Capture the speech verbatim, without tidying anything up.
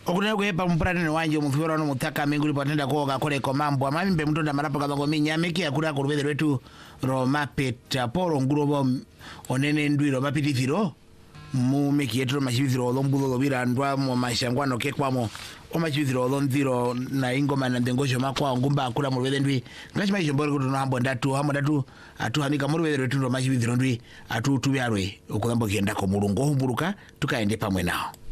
Okune kuhepa mpurane wanje mufibora no mutaka minguli patenda ko gakole ko mambo amambe mtonda marapo kabango minya meki akura ku rubere rwetu Roma Peta Poro ngurobo onene ndwiro mapitithiro mu meki yetu mashibithiro lombulo lobira ndwa mu mashangwano kekwamo omachibithiro lonziro na ingoma na ndengosho makwa ngumba akura mu rubere ndwi ngachi maishobora kutu nambo ndatu hamo ndatu atu hamika mu rubere rwetu ndo mashibithiro ndwi atu tubyarwe okulambo kienda ko mulungu humburuka tukaende pamwe nao.